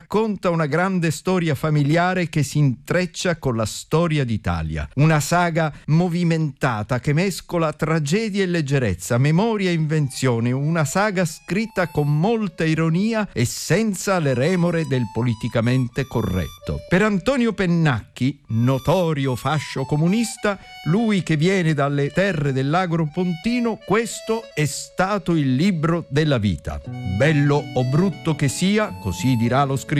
racconta una grande storia familiare che si intreccia con la storia d'Italia. Una saga movimentata che mescola tragedia e leggerezza, memoria e invenzione, una saga scritta con molta ironia e senza le remore del politicamente corretto. Per Antonio Pennacchi, notorio fascio comunista, lui che viene dalle terre dell'Agro Pontino, questo è stato il libro della vita. Bello o brutto che sia, così dirà lo scrittore,